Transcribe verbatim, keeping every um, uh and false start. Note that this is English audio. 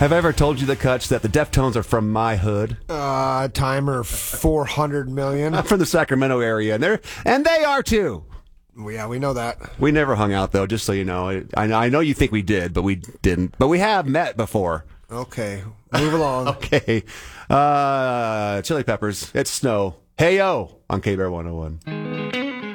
Have I ever told you, the Kutch, that the Deftones are from my hood? Uh, timer four hundred million. I'm from the Sacramento area, and they're and they are too. Yeah, we know that. We never hung out, though, just so you know. I, I know you think we did, but we didn't. But we have met before. Okay, move along. Okay. Uh, Chili Peppers, It's Snow. Hey-yo on K-Bear one oh one.